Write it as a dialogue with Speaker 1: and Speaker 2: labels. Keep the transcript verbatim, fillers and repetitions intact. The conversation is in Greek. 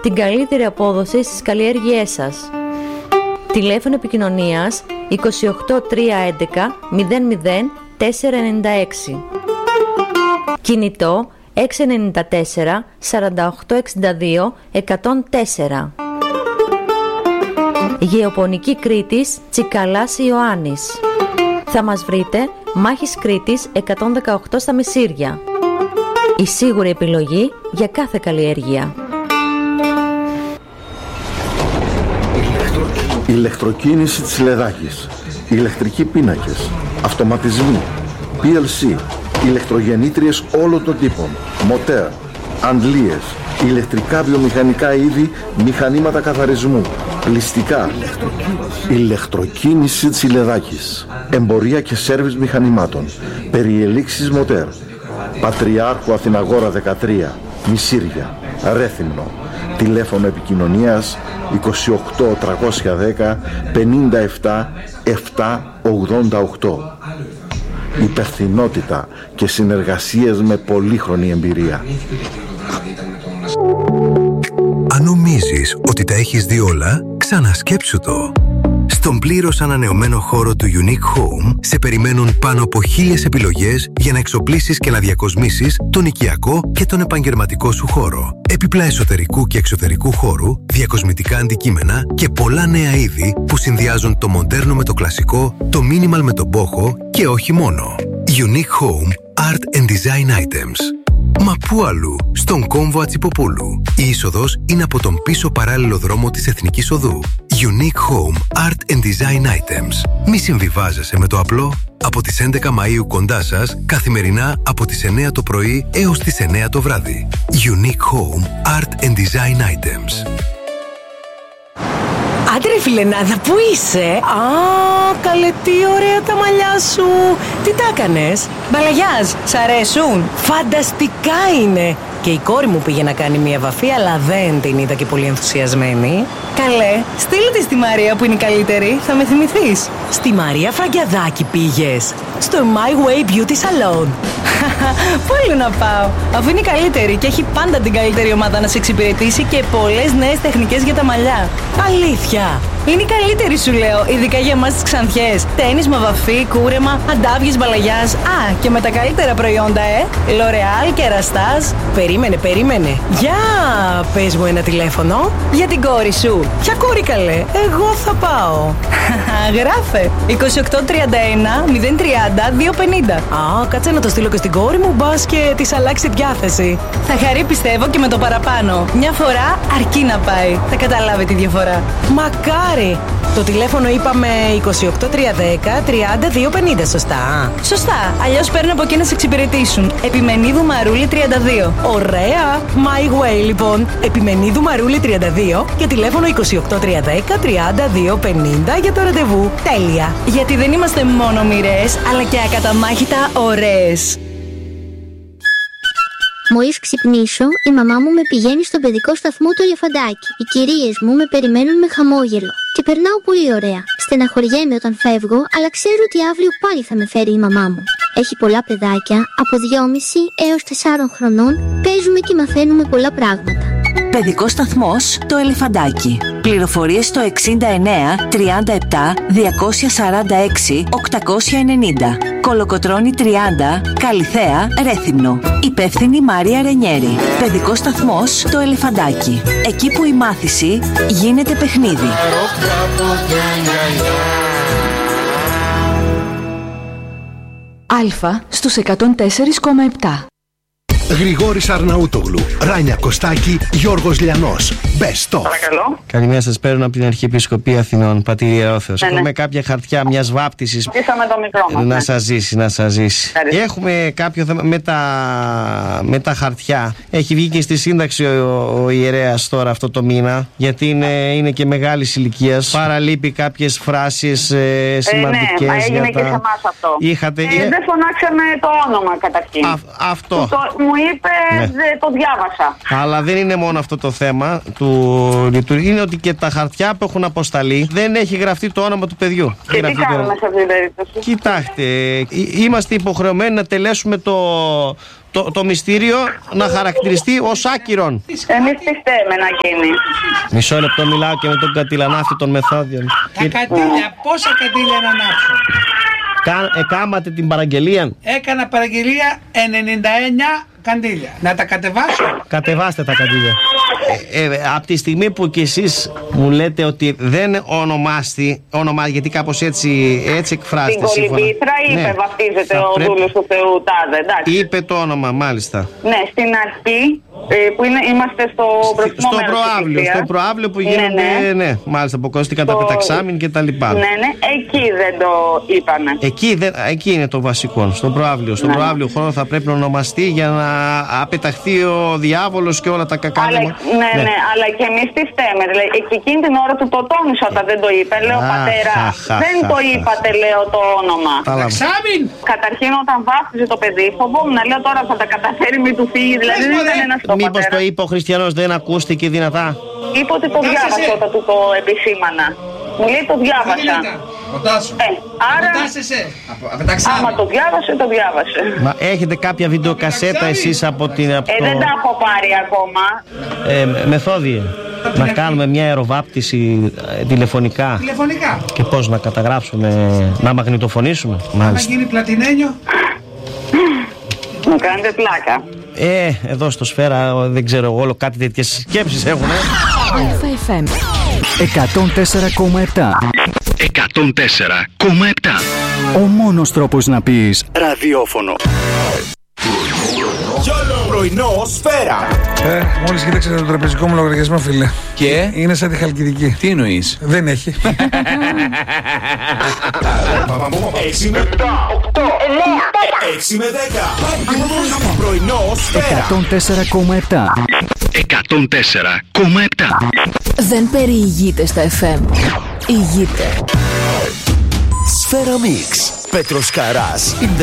Speaker 1: την καλύτερη απόδοση στις καλλιέργειές σας. Τηλέφωνο επικοινωνίας είκοσι οκτώ τριακόσια έντεκα μηδέν μηδέν τετρακόσια ενενήντα έξι. Κινητό έξι εννιά τέσσερα σαράντα οκτώ εξήντα δύο εκατόν τέσσερα. Γεωπονική Κρήτης Τσικαλάς Ιωάννης. Θα μας βρείτε Μάχης Κρήτης εκατόν δεκαοκτώ στα Μεσήρια. Η σίγουρη επιλογή για κάθε καλλιέργεια.
Speaker 2: Ηλεκτροκίνηση της Λεδάκης. Ηλεκτρικοί πίνακες. Αυτοματισμοί. πι ελ σι. Ηλεκτρογεννήτριες όλων των τύπων. Μοτέρ. Αντλίες. Ηλεκτρικά βιομηχανικά είδη. Μηχανήματα καθαρισμού. Πλυστικά. Ηλεκτροκίνηση της Λεδάκης. Εμπορία και σέρβις μηχανημάτων. Περιελήξεις μοτέρ. Πατριάρχου Αθηναγόρα δεκατρία. Μισήρια. Ρέθυμνο. Τηλέφωνο επικοινωνίας είκοσι οκτώ τριακόσια δέκα πενήντα επτά επτακόσια ογδόντα οκτώ. Υπευθυνότητα και συνεργασίες με πολύχρονη εμπειρία.
Speaker 3: Αν νομίζεις ότι τα έχεις δει όλα, ξανασκέψου το. Στον πλήρως ανανεωμένο χώρο του Unique Home σε περιμένουν πάνω από χίλιες επιλογές για να εξοπλίσεις και να διακοσμήσεις τον οικιακό και τον επαγγελματικό σου χώρο. Έπιπλα εσωτερικού και εξωτερικού χώρου, διακοσμητικά αντικείμενα και πολλά νέα είδη που συνδυάζουν το μοντέρνο με το κλασικό, το minimal με τον μπόχο και όχι μόνο. Unique Home Art and Design Items. Μα πού αλλού, στον κόμβο Ατσιποπούλου. Η είσοδος είναι από τον πίσω παράλληλο δρόμο της Εθνικής Οδού. Unique Home Art and Design Items. Μη συμβιβάζεσαι με το απλό. Από τις έντεκα Μαΐου κοντά σας, καθημερινά από τις εννιά το πρωί έως τις εννιά το βράδυ. Unique Home Art and Design Items.
Speaker 4: Άντε ρε φιλενάδα, πού είσαι? Α, καλέ, τι ωραία τα μαλλιά σου. Τι τα έκανες? Μπαλαγιάζ, σ' αρέσουν? Φανταστικά είναι. Και η κόρη μου πήγε να κάνει μια βαφή, αλλά δεν την είδα και πολύ ενθουσιασμένη. Καλέ, στείλε τη στη Μαρία που είναι η καλύτερη, θα με θυμηθείς. Στη Μαρία Φραγκιαδάκη πήγες? Στο My Way Beauty Salon. Πού άλλο να πάω, αφού είναι η καλύτερη και έχει πάντα την καλύτερη ομάδα να σε εξυπηρετήσει και πολλές νέες τεχνικές για τα μαλλιά. Αλήθεια, είναι η καλύτερη σου λέω, ειδικά για εμάς τις Ξανθιές. Τένισμα, βαφή, κούρεμα, αντάβιες, μπαλαγιάζ. Α, και με τα καλύτερα προϊόντα, ε. L'Oreal και Ραστάζ. Περίμενε, περίμενε. Για πες μου ένα τηλέφωνο. Για την κόρη σου. Ποια κόρη καλέ? Εγώ θα πάω. Γράφε είκοσι οκτώ τριάντα ένα μηδέν τριάντα δύο πενήντα. Α, κάτσε να το στείλω και στην κόρη μου, μπας και της αλλάξει διάθεση. Θα χαρεί πιστεύω και με το παραπάνω. Μια φορά αρκεί να πάει. Θα καταλάβει τη διαφορά. Μακάρι. Το τηλέφωνο είπαμε είκοσι οκτώ τριακόσια δέκα τριάντα δύο πενήντα, σωστά? Σωστά, αλλιώς παίρνω από εκεί να σε εξυπηρετήσουν. Επιμενίδου Μαρούλη τριάντα δύο. Ωραία. My Way λοιπόν. Επιμενίδου Μαρούλη τριάντα δύο και τηλέφωνο είκοσι οκτώ τριακόσια δέκα τριάντα δύο πενήντα για το ραντεβού. Τέλεια. Γιατί δεν είμαστε μόνο μοιρές, αλλά και ακαταμάχητα ωραίες.
Speaker 5: Μόλις ξυπνήσω, η μαμά μου με πηγαίνει στον παιδικό σταθμό του Ελεφαντάκι. Οι κυρίες μου με περιμένουν με χαμόγελο. Και περνάω πολύ ωραία. Στεναχωριέμαι όταν φεύγω, αλλά ξέρω ότι αύριο πάλι θα με φέρει η μαμά μου. Έχει πολλά παιδάκια, από δυόμισι έως τεσσάρων χρονών, παίζουμε και μαθαίνουμε πολλά πράγματα.
Speaker 6: Παιδικός σταθμός το Ελεφαντάκι. Πληροφορίες στο εξήντα εννέα τριάντα επτά διακόσια σαράντα έξι οκτακόσια ενενήντα. Κολοκοτρώνη τριάντα, Καλιθέα, Ρέθυμνο. Υπεύθυνη Μάρια Ρενιέρη. Παιδικός σταθμός το Ελεφαντάκι. Εκεί που η μάθηση γίνεται παιχνίδι.
Speaker 7: Αλφα στους εκατόν τέσσερα κόμμα επτά.
Speaker 8: Γρηγόρης Αρναούτογλου, Ράνια Κωστάκη, Γιώργος Λιανός. Best of.
Speaker 9: Παρακαλώ.
Speaker 10: Καλημέρα, σας παίρνω από την Αρχιεπισκοπή Αθηνών, πατήρ Ιερόθεος.
Speaker 9: Ναι, ναι.
Speaker 10: Έχουμε κάποια χαρτιά μιας βάπτισης.
Speaker 9: Ζήσαμε το μικρό μας.
Speaker 10: Να
Speaker 9: ναι.
Speaker 10: σας ζήσει, να σας ζήσει.
Speaker 9: Ευχαριστώ.
Speaker 10: Έχουμε κάποιο θέμα με τα, με τα χαρτιά. Έχει βγει και στη σύνταξη ο, ο ιερέας τώρα αυτό το μήνα, γιατί είναι, είναι και μεγάλης ηλικίας. Παραλείπει κάποιες φράσεις ε, σημαντικές.
Speaker 9: Ε, ναι, έγινε
Speaker 10: για
Speaker 9: και
Speaker 10: τα...
Speaker 9: σε εμάς αυτό.
Speaker 10: Είχατε...
Speaker 9: Ε, δεν φωνάξαμε το όνομα καταρχήν.
Speaker 10: Α, αυτό.
Speaker 9: Του, το, μου είπε,
Speaker 10: ναι.
Speaker 9: δε, το διάβασα.
Speaker 10: Αλλά δεν είναι μόνο αυτό το θέμα του λειτουργικού. Είναι ότι και τα χαρτιά που έχουν αποσταλεί δεν έχει γραφτεί το όνομα του παιδιού.
Speaker 9: Και τι κάνουμε σε αυτή την περίπτωση?
Speaker 10: Κοιτάξτε, είμαστε υποχρεωμένοι να τελέσουμε το, το, το μυστήριο να χαρακτηριστεί ως άκυρον.
Speaker 9: Εμείς πιστεύουμε να γίνει.
Speaker 10: Μισό λεπτό, μιλάω και με τον κατηλανάφη των Μεθόδιων.
Speaker 11: Τα κατήλια, πόσα κατήλια να ανάψω?
Speaker 10: Κα, εκάματε την παραγγελία.
Speaker 11: Έκανα παραγγελία ενενήντα εννιά καντήλια. Να τα κατεβάσω?
Speaker 10: Κατεβάστε τα καντήλια. Ε, ε, από τη στιγμή που κι εσείς μου λέτε ότι δεν ονομάστη, ονομά, γιατί κάπως έτσι, έτσι εκφράζεται.
Speaker 9: Στην Κολυμπήθρα είπε, ναι, βαφτίζεται ο πρέπει... δούλος του Θεού τάδε, εντάξει.
Speaker 10: Είπε το όνομα, μάλιστα.
Speaker 9: Ναι, στην αρχή που είναι, είμαστε στο μπροστινό
Speaker 10: στο προάβλιο, στο προάβλιο που γίνονται, ναι, ναι. ναι μάλιστα, που κόστηκαν το... τα πεταξάμιν και τα λοιπά.
Speaker 9: Ναι, ναι, εκεί δεν το είπαμε.
Speaker 10: Εκεί, δεν, εκεί είναι το βασικό, στο προάβλιο. Στο ναι. προάβλιο χώρο θα πρέπει να ονομαστεί για να απεταχθεί ο διάβολος και όλα τα κακάλια.
Speaker 9: Ναι, ναι, ναι, αλλά και εμείς τι φταίμε. Δηλαδή, εκείνη την ώρα του το τόνισα όταν δεν το είπε. Λέω, α, πατέρα, χα, χα, δεν χα, το χα, είπατε, χα. λέω το όνομα.
Speaker 11: Εξάμην!
Speaker 9: Καταρχήν, όταν βάφτιζε το παιδί, φοβόμουν, λέω τώρα θα τα καταφέρει, μη του φύγει. Δηλαδή, δεν ήταν ένα στο
Speaker 10: μήπως το είπε ο χριστιανός, δεν ακούστηκε δυνατά?
Speaker 9: Είπε ότι το διάβασα όταν του το επισήμανα. Μου λέει το διάβασα. Ε, άρα, άμα το διάβασε, το διάβασε.
Speaker 10: Μα έχετε κάποια βιντεοκασέτα εσείς από την... Από
Speaker 9: ε,
Speaker 10: το...
Speaker 9: δεν τα έχω πάρει ακόμα.
Speaker 10: Ε, Μεθόδιε, να κάνουμε μια αεροβάπτιση ε, τηλεφωνικά.
Speaker 11: Τηλεφωνικά.
Speaker 10: Και πώς να καταγράψουμε, να μαγνητοφωνήσουμε.
Speaker 11: Να γίνει πλατινένιο.
Speaker 9: Μου κάνετε πλάκα.
Speaker 10: Ε, εδώ στο Σφαίρα δεν ξέρω, όλο κάτι τέτοιες σκέψεις έχουν.
Speaker 12: εκατόν τέσσερα κόμμα επτά.
Speaker 3: εκατόν τέσσερα κόμμα επτά.
Speaker 12: Ο μόνος τρόπος να πεις ραδιόφωνο.
Speaker 13: Πρωινό Σφαίρα.
Speaker 11: Ε, μόλις κοίταξα το τραπεζικό μου λογαριασμό, φίλε.
Speaker 13: Και?
Speaker 11: Είναι σαν τη Χαλκιδική.
Speaker 13: Τι εννοείς?
Speaker 11: Δεν έχει.
Speaker 13: έξι με επτά, οκτώ, εννιά, έξι με δέκα. Πρωινό Σφαίρα.
Speaker 12: εκατόν τέσσερα κόμμα επτά.
Speaker 3: εκατόν τέσσερα κόμμα επτά.
Speaker 7: Δεν περιηγείται στα εφ εμ. Ηγείται.
Speaker 13: Σφαίρα Μίξ. Πέτρος Καράς. In the